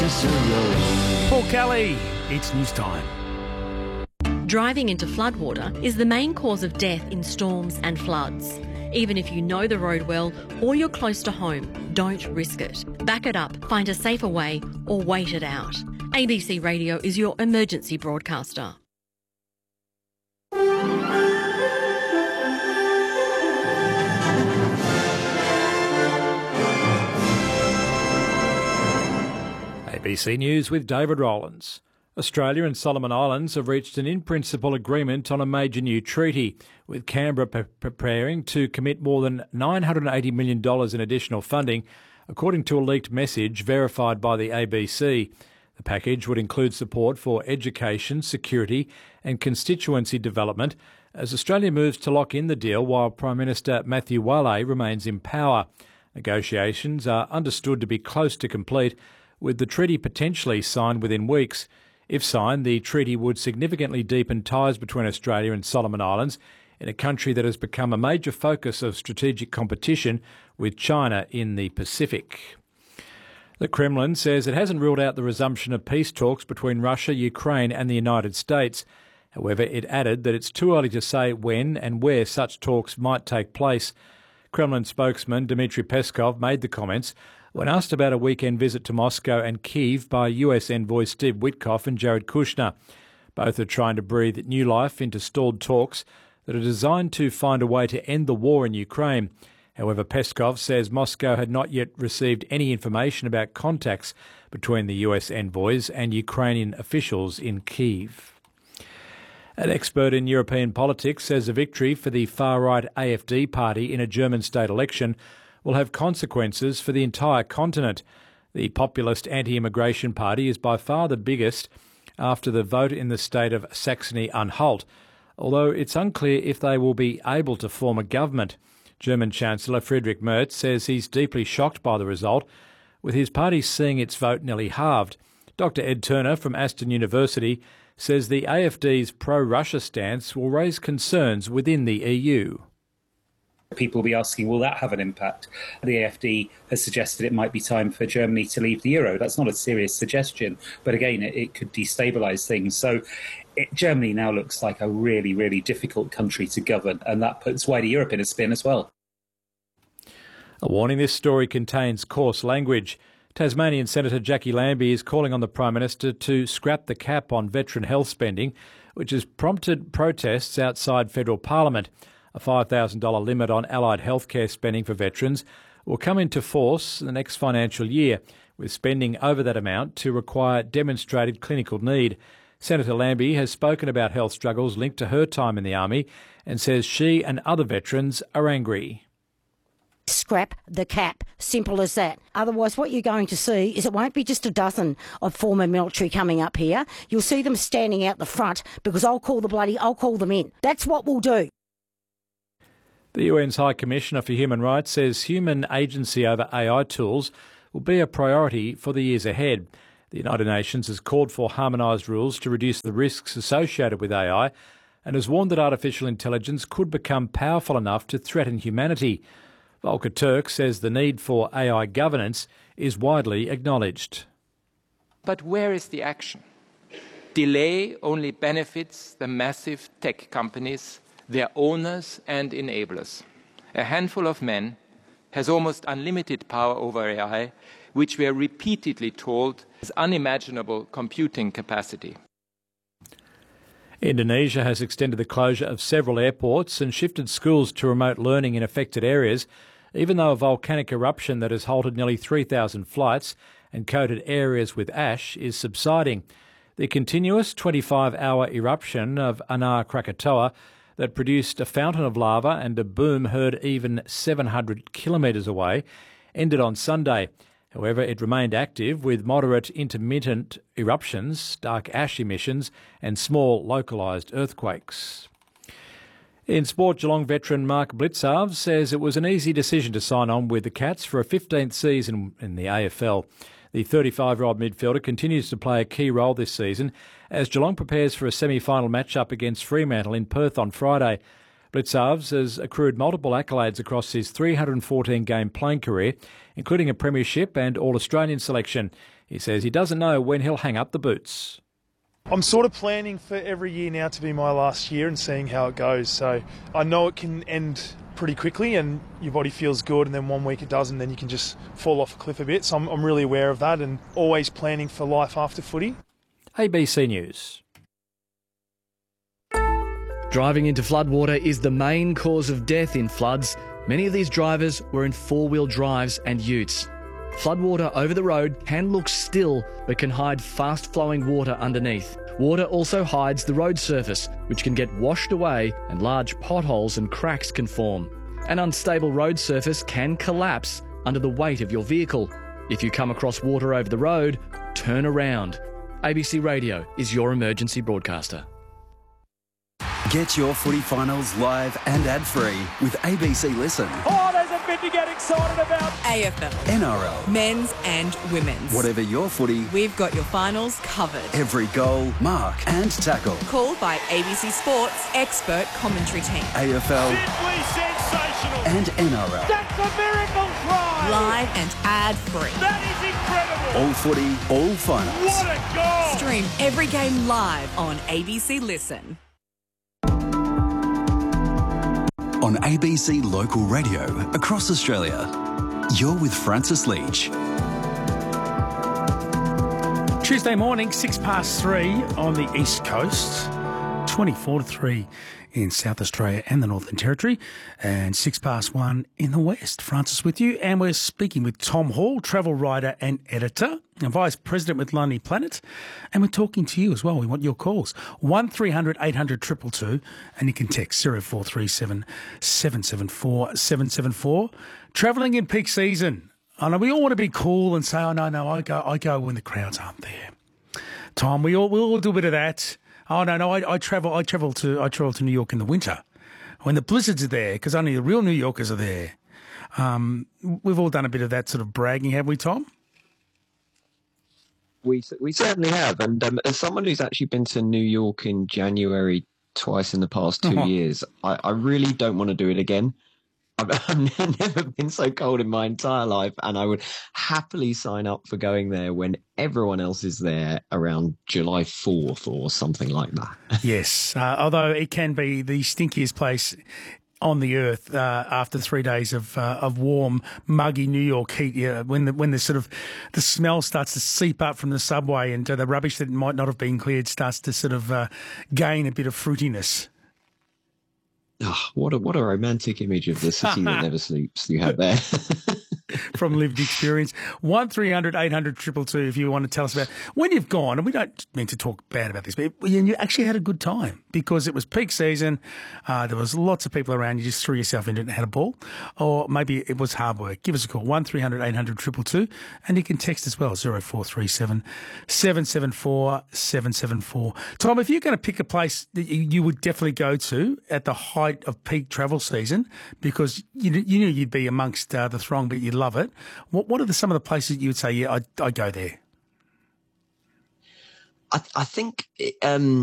Cicero. Paul Kelly, it's news time. Driving into floodwater is the main cause of death in storms and floods. Even if you know the road well or you're close to home, don't risk it. Back it up, find a safer way, or wait it out. ABC Radio is your emergency broadcaster. ABC News with David Rowlands. Australia and Solomon Islands have reached an in-principle agreement on a major new treaty, with Canberra preparing to commit more than $980 million in additional funding, according to a leaked message verified by the ABC. The package would include support for education, security and constituency development as Australia moves to lock in the deal while Prime Minister Matthew Wale remains in power. Negotiations are understood to be close to complete, with the treaty potentially signed within weeks. If signed, the treaty would significantly deepen ties between Australia and Solomon Islands in a country that has become a major focus of strategic competition with China in the Pacific. The Kremlin says it hasn't ruled out the resumption of peace talks between Russia, Ukraine and the United States. However, it added that it's too early to say when and where such talks might take place. Kremlin spokesman Dmitry Peskov made the comments when asked about a weekend visit to Moscow and Kyiv by US envoys Steve Witkoff and Jared Kushner. Both are trying to breathe new life into stalled talks that are designed to find a way to end the war in Ukraine. However, Peskov says Moscow had not yet received any information about contacts between the US envoys and Ukrainian officials in Kyiv. An expert in European politics says a victory for the far-right AfD party in a German state election will have consequences for the entire continent. The populist anti-immigration party is by far the biggest after the vote in the state of Saxony-Anhalt, although it's unclear if they will be able to form a government. German Chancellor Friedrich Merz says he's deeply shocked by the result, with his party seeing its vote nearly halved. Dr Ed Turner from Aston University says the AfD's pro-Russia stance will raise concerns within the EU. People will be asking, will that have an impact? The AfD has suggested it might be time for Germany to leave the euro. That's not a serious suggestion, but again, it could destabilise things. So Germany now looks like a really, really difficult country to govern, and that puts wider Europe in a spin as well. A warning: this story contains coarse language. Tasmanian Senator Jackie Lambie is calling on the Prime Minister to scrap the cap on veteran health spending, which has prompted protests outside federal Parliament. A $5,000 limit on allied healthcare spending for veterans will come into force the next financial year, with spending over that amount to require demonstrated clinical need. Senator Lambie has spoken about health struggles linked to her time in the Army and says she and other veterans are angry. Scrap the cap. Simple as that. Otherwise, what you're going to see is it won't be just a dozen of former military coming up here. You'll see them standing out the front because I'll call them in. That's what we'll do. The UN's High Commissioner for Human Rights says human agency over AI tools will be a priority for the years ahead. The United Nations has called for harmonised rules to reduce the risks associated with AI and has warned that artificial intelligence could become powerful enough to threaten humanity. Volker Turk says the need for AI governance is widely acknowledged. But where is the action? Delay only benefits the massive tech companies, their owners and enablers. A handful of men has almost unlimited power over AI, which we are repeatedly told has unimaginable computing capacity. Indonesia has extended the closure of several airports and shifted schools to remote learning in affected areas, even though a volcanic eruption that has halted nearly 3,000 flights and coated areas with ash is subsiding. The continuous 25-hour eruption of Anar Krakatoa that produced a fountain of lava and a boom heard even 700 kilometres away ended on Sunday. However, it remained active with moderate intermittent eruptions, dark ash emissions and small localised earthquakes. In sport, Geelong veteran Mark Blicavs says it was an easy decision to sign on with the Cats for a 15th season in the AFL. The 35-year-old midfielder continues to play a key role this season as Geelong prepares for a semi-final match-up against Fremantle in Perth on Friday. Blicavs has accrued multiple accolades across his 314-game playing career, including a premiership and All-Australian selection. He says he doesn't know when he'll hang up the boots. I'm sort of planning for every year now to be my last year and seeing how it goes. So I know it can end pretty quickly and your body feels good, and then 1 week it does, and then you can just fall off a cliff a bit. So I'm really aware of that and always planning for life after footy. ABC News. Driving into floodwater is the main cause of death in floods. Many of these drivers were in four-wheel drives and utes. Floodwater over the road can look still, but can hide fast-flowing water underneath. Water also hides the road surface, which can get washed away and large potholes and cracks can form. An unstable road surface can collapse under the weight of your vehicle. If you come across water over the road, turn around. ABC Radio is your emergency broadcaster. Get your footy finals live and ad-free with ABC Listen. Oh, there's a bit to get excited about. AFL. NRL. Men's and women's. Whatever your footy, we've got your finals covered. Every goal, mark and tackle. Called by ABC Sports expert commentary team. AFL. Simply sensational. And NRL. That's a miracle try. Live and ad-free. That is incredible. All footy, all finals. What a goal. Stream every game live on ABC Listen. On ABC Local Radio across Australia, you're with Francis Leach. Tuesday morning, 3:06 on the East Coast, 24-3 in South Australia and the Northern Territory, and 1:06 in the West. Francis with you, and we're speaking with Tom Hall, travel writer and editor, and Vice President with Lonely Planet, and we're talking to you as well. We want your calls. 1300 800 222, and you can text 0437 774 774. Travelling in peak season. I know we all want to be cool and say, oh, no, I go when the crowds aren't there. Tom, we all do a bit of that. Oh, no, I travel to New York in the winter when the blizzards are there, because only the real New Yorkers are there. We've all done a bit of that sort of bragging, have we, Tom? We certainly have. And as someone who's actually been to New York in January twice in the past 2 years, I really don't want to do it again. I've never been so cold in my entire life, and I would happily sign up for going there when everyone else is there around July 4th or something like that. Yes, although it can be the stinkiest place on the earth after 3 days of warm, muggy New York heat. Yeah, when the sort of the smell starts to seep up from the subway, and the rubbish that might not have been cleared starts to sort of gain a bit of fruitiness. Oh, what a romantic image of the city that never sleeps you have there. From lived experience. 1300 800 222 if you want to tell us about when you've gone, and we don't mean to talk bad about this, but you actually had a good time because it was peak season, there was lots of people around, you just threw yourself into it and had a ball, or maybe it was hard work. Give us a call, 1300 800 222, and you can text as well, 0437 774 774. Tom, if you're going to pick a place that you would definitely go to at the height of peak travel season, because you knew you'd be amongst the throng, but you'd love it. What are some of the places you would say, yeah, I go there? I think